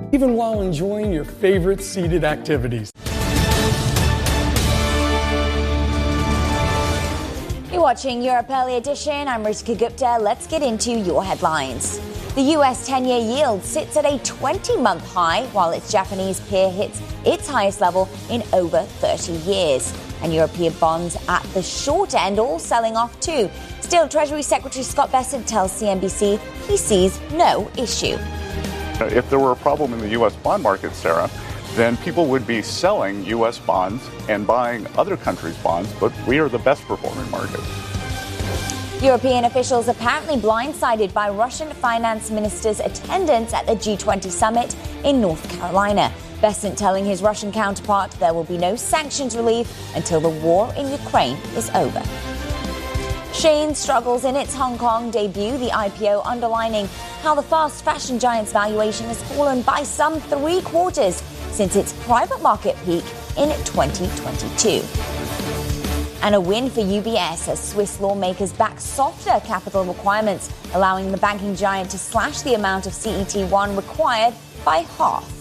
even while enjoying your favorite seated activities. You're watching Europe Early Edition. I'm Ritika Gupta. Let's get into your headlines. The US 10-year yield sits at a 20-month high, while its Japanese peer hits its highest level in over 30 years. And European bonds at the short end all selling off too. Still, Treasury Secretary Scott Bessent tells CNBC he sees no issue. If there were a problem in the U.S. bond market, Sarah, then people would be selling U.S. bonds and buying other countries' bonds, but we are the best performing market. European officials apparently blindsided by Russian finance minister's attendance at the G20 summit in North Carolina. Bessent telling his Russian counterpart there will be no sanctions relief until the war in Ukraine is over. Shein struggles in its Hong Kong debut, the IPO underlining how the fast fashion giant's valuation has fallen by some 3/4 since its private market peak in 2022. And a win for UBS as Swiss lawmakers back softer capital requirements, allowing the banking giant to slash the amount of CET1 required by half.